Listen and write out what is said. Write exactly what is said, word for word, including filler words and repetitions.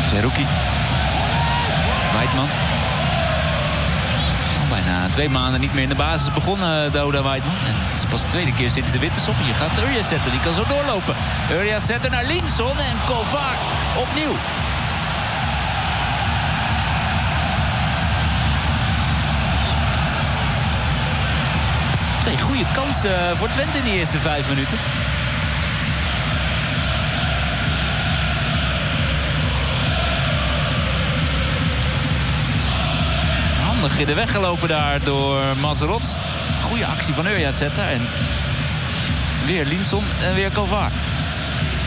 Zerouki. Weidman. Al bijna twee maanden niet meer in de basis begonnen, Douda Weidman. En het is pas de tweede keer sinds de winterstop. Hier gaat Urjazetter, die kan zo doorlopen. Urjazetter naar Linson en Kovar opnieuw. Twee goede kansen voor Twente in de eerste vijf minuten. Handig in de weg gelopen daar door Mats Rots. Goede actie van Urjazetter. En weer Linson en weer Kovar.